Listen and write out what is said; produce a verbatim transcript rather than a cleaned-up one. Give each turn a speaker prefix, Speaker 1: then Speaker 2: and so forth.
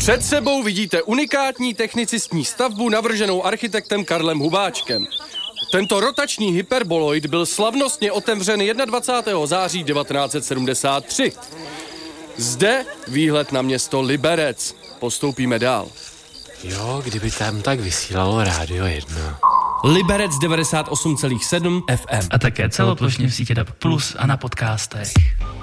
Speaker 1: Před sebou vidíte unikátní technicistní stavbu navrženou architektem Karlem Hubáčkem. Tento rotační hyperboloid byl slavnostně otevřen dvacátého prvního září devatenáct set sedmdesát tři. Zde výhled na město Liberec. Postoupíme dál.
Speaker 2: Jo, kdyby tam tak vysílalo Rádio jedna.
Speaker 1: Liberec devadesát osm celá sedm F M.
Speaker 3: A také celoplošně v síti D A B plus a na podcastech.